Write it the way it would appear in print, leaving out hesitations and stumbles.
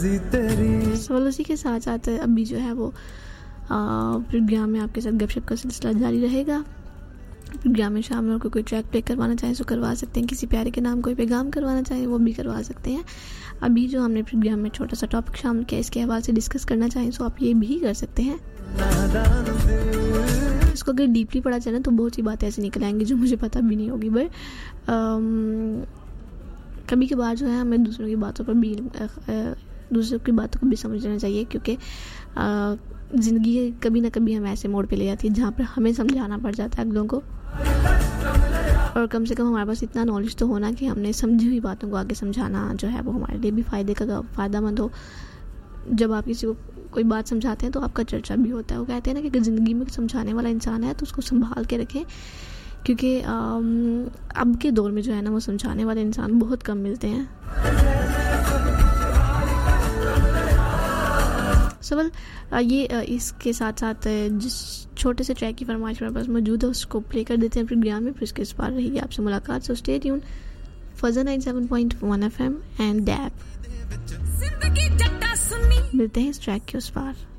सवाल उसी के साथ साथ अभी जो है वो प्रोग्राम में आपके साथ गपशप का सिलसिला जारी रहेगा। प्रोग्राम में शामिल होकर कोई ट्रैक प्ले करवाना चाहें तो करवा सकते हैं, किसी प्यारे के नाम कोई पैगाम करवाना चाहें वो भी करवा सकते हैं। अभी जो हमने प्रोग्राम में छोटा सा टॉपिक शामिल किया इसके हवाले से डिस्कस करना चाहें तो आप ये भी कर सकते हैं। इसको अगर डीपली पढ़ा जाए ना तो बहुत सी बातें ऐसी निकल आएंगी जो मुझे पता भी नहीं होगी, बट कभी कभार जो है हमें दूसरों की बातों को भी समझना चाहिए, क्योंकि ज़िंदगी कभी ना कभी हमें ऐसे मोड़ पे ले जाती है जहाँ पर हमें समझाना पड़ जाता है अगलों को, और कम से कम हमारे पास इतना नॉलेज तो होना कि हमने समझी हुई बातों को आगे समझाना जो है वो हमारे लिए भी फ़ायदेमंद हो। जब आप किसी को कोई बात समझाते हैं तो आपका चर्चा भी होता है। वो कहते हैं ना कि अगर ज़िंदगी में समझाने वाला इंसान है तो उसको संभाल के रखें, क्योंकि अब के दौर में जो है ना वो समझाने वाले इंसान बहुत कम मिलते हैं। सवाल ये इसके साथ साथ जिस छोटे से ट्रैक की फरमाइश मेरे पास मौजूद है उसको प्ले कर देते हैं प्रोग्राम में, फिर इसके इस बार रहेगी आपसे मुलाकात। सो स्टे ट्यून फजर 97.1 FM एंड डैप। मिलते हैं इस ट्रैक के उस पार।